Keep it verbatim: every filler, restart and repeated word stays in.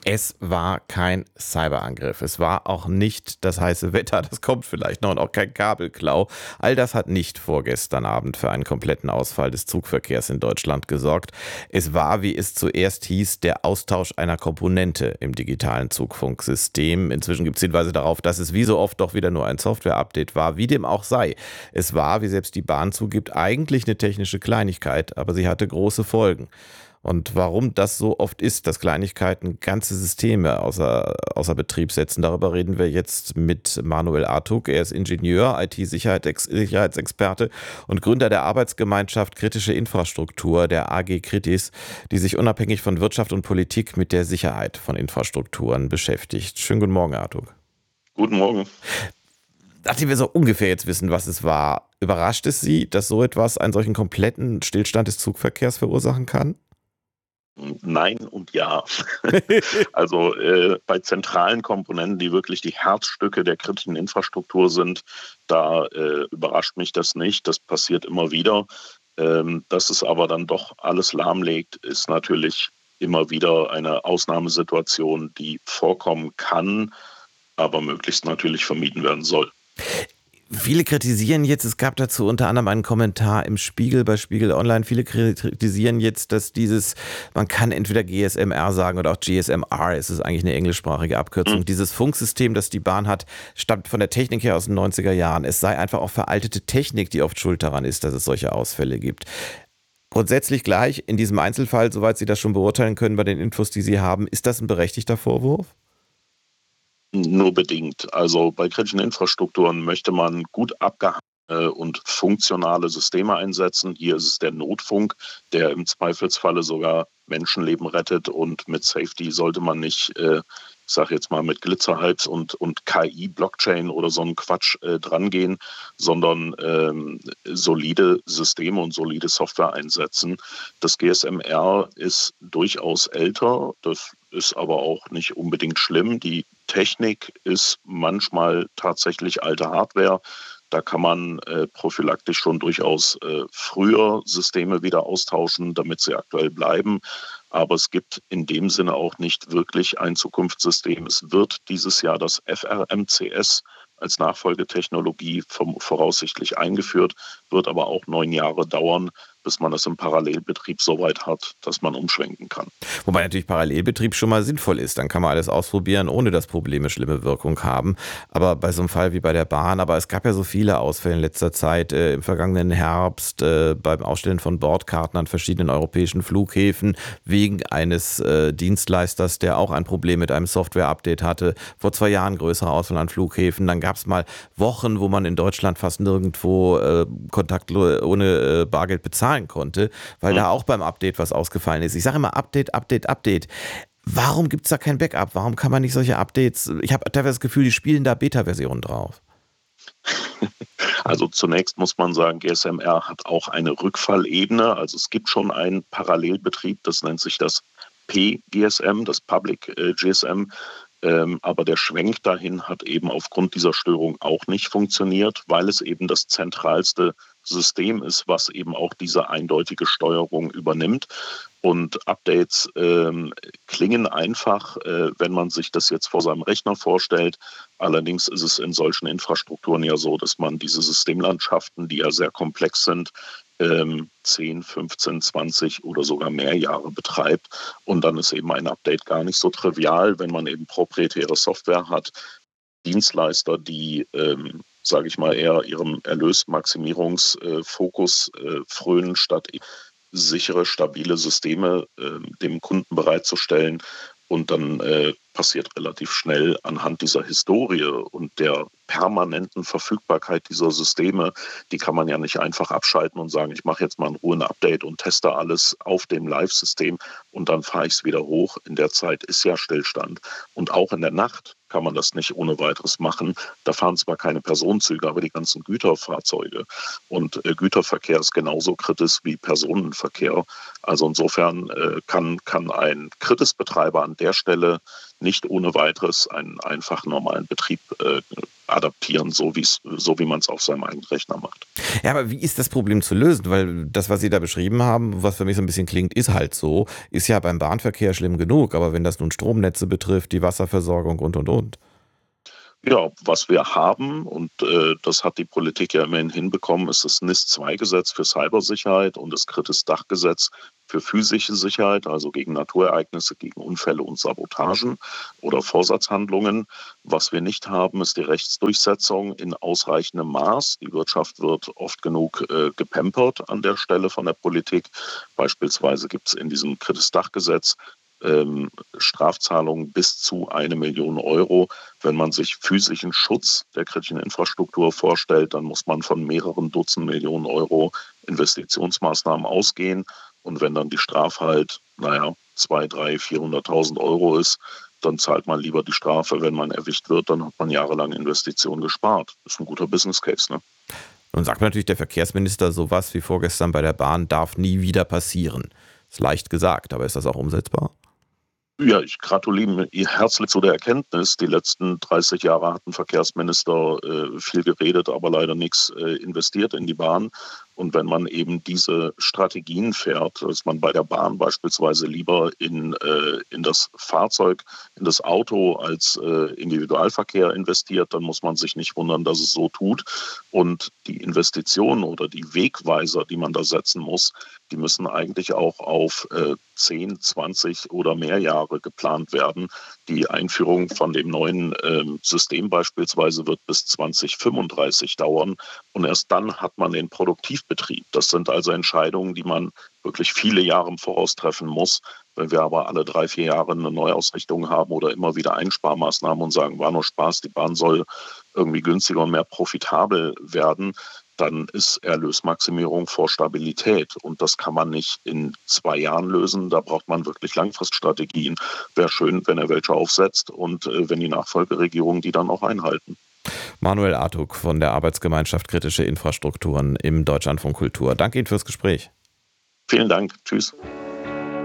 Es war kein Cyberangriff. Es war auch nicht das heiße Wetter, das kommt vielleicht noch, und auch kein Kabelklau. All das hat nicht vorgestern Abend für einen kompletten Ausfall des Zugverkehrs in Deutschland gesorgt. Es war, wie es zuerst hieß, der Austausch einer Komponente im digitalen Zugfunksystem. Inzwischen gibt es Hinweise darauf, dass es wie so oft doch wieder nur ein Software-Update war, wie dem auch sei. Es war, wie selbst die Bahn zugibt, eigentlich eine technische Kleinigkeit, aber sie hatte große Folgen. Und warum das so oft ist, dass Kleinigkeiten ganze Systeme außer, außer Betrieb setzen, darüber reden wir jetzt mit Manuel Artuk. Er ist Ingenieur, I T-Sicherheitsexperte und Gründer der Arbeitsgemeinschaft Kritische Infrastruktur, der A G Kritis, die sich unabhängig von Wirtschaft und Politik mit der Sicherheit von Infrastrukturen beschäftigt. Schönen guten Morgen, Artuk. Guten Morgen. Nachdem wir so ungefähr jetzt wissen, was es war, überrascht es Sie, dass so etwas einen solchen kompletten Stillstand des Zugverkehrs verursachen kann? Nein und ja. Also äh, bei zentralen Komponenten, die wirklich die Herzstücke der kritischen Infrastruktur sind, da äh, überrascht mich das nicht. Das passiert immer wieder. Ähm, dass es aber dann doch alles lahmlegt, ist natürlich immer wieder eine Ausnahmesituation, die vorkommen kann, aber möglichst natürlich vermieden werden soll. Viele kritisieren jetzt, es gab dazu unter anderem einen Kommentar im Spiegel, bei Spiegel Online, viele kritisieren jetzt, dass dieses, man kann entweder G S M R sagen oder auch G S M R, es ist eigentlich eine englischsprachige Abkürzung, Hm. dieses Funksystem, das die Bahn hat, stammt von der Technik her aus den neunziger Jahren. Es sei einfach auch veraltete Technik, die oft schuld daran ist, dass es solche Ausfälle gibt. Grundsätzlich gleich, in diesem Einzelfall, soweit Sie das schon beurteilen können bei den Infos, die Sie haben, ist das ein berechtigter Vorwurf? Nur bedingt. Also bei kritischen Infrastrukturen möchte man gut abgehangene und funktionale Systeme einsetzen. Hier ist es der Notfunk, der im Zweifelsfalle sogar Menschenleben rettet, und mit Safety sollte man nicht, äh, ich sage jetzt mal, mit Glitzerhypes und, und K I, Blockchain oder so einen Quatsch äh, drangehen, sondern ähm, solide Systeme und solide Software einsetzen. Das G S M R ist durchaus älter, das ist aber auch nicht unbedingt schlimm. Die Technik ist manchmal tatsächlich alte Hardware. Da kann man äh, prophylaktisch schon durchaus äh, früher Systeme wieder austauschen, damit sie aktuell bleiben. Aber es gibt in dem Sinne auch nicht wirklich ein Zukunftssystem. Es wird dieses Jahr das F R M C S als Nachfolgetechnologie vom, voraussichtlich eingeführt, wird aber auch neun Jahre dauern, bis man das im Parallelbetrieb so weit hat, dass man umschwenken kann. Wobei natürlich Parallelbetrieb schon mal sinnvoll ist. Dann kann man alles ausprobieren, ohne dass Probleme schlimme Wirkung haben. Aber bei so einem Fall wie bei der Bahn, aber es gab ja so viele Ausfälle in letzter Zeit, äh, im vergangenen Herbst, äh, beim Ausstellen von Bordkarten an verschiedenen europäischen Flughäfen, wegen eines äh, Dienstleisters, der auch ein Problem mit einem Software-Update hatte. Vor zwei Jahren größere Ausfälle an Flughäfen. Dann gab es mal Wochen, wo man in Deutschland fast nirgendwo äh, kontaktlos ohne äh, Bargeld bezahlen konnte, weil da auch beim Update was ausgefallen ist. Ich sage immer Update, Update, Update. Warum gibt es da kein Backup? Warum kann man nicht solche Updates? Ich habe teilweise das Gefühl, die spielen da Beta-Versionen drauf. Also zunächst muss man sagen, G S M R hat auch eine Rückfallebene. Also es gibt schon einen Parallelbetrieb, das nennt sich das P G S M, das Public äh, G S M. Ähm, aber der Schwenk dahin hat eben aufgrund dieser Störung auch nicht funktioniert, weil es eben das zentralste System ist, was eben auch diese eindeutige Steuerung übernimmt. Und Updates ähm, klingen einfach, äh, wenn man sich das jetzt vor seinem Rechner vorstellt. Allerdings ist es in solchen Infrastrukturen ja so, dass man diese Systemlandschaften, die ja sehr komplex sind, ähm, zehn, fünfzehn, zwanzig oder sogar mehr Jahre betreibt. Und dann ist eben ein Update gar nicht so trivial, wenn man eben proprietäre Software hat. Dienstleister, die, ähm, sage ich mal, eher ihrem Erlösmaximierungsfokus äh, frönen, statt sichere, stabile Systeme äh, dem Kunden bereitzustellen. Und dann äh, passiert relativ schnell anhand dieser Historie und der permanenten Verfügbarkeit dieser Systeme, die kann man ja nicht einfach abschalten und sagen, ich mache jetzt mal in Ruhe ein Update und teste alles auf dem Live-System und dann fahre ich es wieder hoch. In der Zeit ist ja Stillstand. Und auch in der Nacht kann man das nicht ohne weiteres machen. Da fahren zwar keine Personenzüge, aber die ganzen Güterfahrzeuge. Und äh, Güterverkehr ist genauso kritisch wie Personenverkehr. Also insofern äh, kann, kann ein Kritisbetreiber an der Stelle nicht ohne weiteres einen einfach normalen Betrieb äh, adaptieren, so, wie's, so wie man es auf seinem eigenen Rechner macht. Ja, aber wie ist das Problem zu lösen? Weil das, was Sie da beschrieben haben, was für mich so ein bisschen klingt, ist halt so, ist ja beim Bahnverkehr schlimm genug, aber wenn das nun Stromnetze betrifft, die Wasserversorgung und, und, und. Ja, was wir haben, und äh, das hat die Politik ja immerhin hinbekommen, ist das N I S zwei Gesetz für Cybersicherheit und das Kritis-Dach-Gesetz für physische Sicherheit, also gegen Naturereignisse, gegen Unfälle und Sabotagen oder Vorsatzhandlungen. Was wir nicht haben, ist die Rechtsdurchsetzung in ausreichendem Maß. Die Wirtschaft wird oft genug äh, gepampert an der Stelle von der Politik. Beispielsweise gibt es in diesem Kritis-Dach-Gesetz Ähm, Strafzahlungen bis zu eine Million Euro. Wenn man sich physischen Schutz der kritischen Infrastruktur vorstellt, dann muss man von mehreren Dutzend Millionen Euro Investitionsmaßnahmen ausgehen. Und wenn dann die Strafe halt, naja, zweihunderttausend, dreihunderttausend, vierhunderttausend Euro ist, dann zahlt man lieber die Strafe. Wenn man erwischt wird, dann hat man jahrelang Investitionen gespart. Das ist ein guter Business Case, ne? Nun sagt natürlich der Verkehrsminister, sowas wie vorgestern bei der Bahn darf nie wieder passieren. Ist leicht gesagt, aber ist das auch umsetzbar? Ja, ich gratuliere ihr herzlich zu der Erkenntnis. Die letzten dreißig Jahre hat ein Verkehrsminister äh, viel geredet, aber leider nichts äh, investiert in die Bahn. Und wenn man eben diese Strategien fährt, dass man bei der Bahn beispielsweise lieber in, äh, in das Fahrzeug, in das Auto als äh, Individualverkehr investiert, dann muss man sich nicht wundern, dass es so tut. Und die Investitionen oder die Wegweiser, die man da setzen muss, die müssen eigentlich auch auf äh, zehn, zwanzig oder mehr Jahre geplant werden. Die Einführung von dem neuen äh, System beispielsweise wird bis zwanzig fünfunddreißig dauern. Und erst dann hat man den Produktivbetrieb. Das sind also Entscheidungen, die man wirklich viele Jahre im Voraus treffen muss. Wenn wir aber alle drei, vier Jahre eine Neuausrichtung haben oder immer wieder Einsparmaßnahmen und sagen, war nur Spaß, die Bahn soll irgendwie günstiger und mehr profitabel werden, dann ist Erlösmaximierung vor Stabilität. Und das kann man nicht in zwei Jahren lösen. Da braucht man wirklich Langfriststrategien. Wäre schön, wenn er welche aufsetzt und äh, wenn die Nachfolgeregierungen die dann auch einhalten. Manuel Artuk von der Arbeitsgemeinschaft Kritische Infrastrukturen im Deutschlandfunk Kultur. Danke Ihnen fürs Gespräch. Vielen Dank. Tschüss.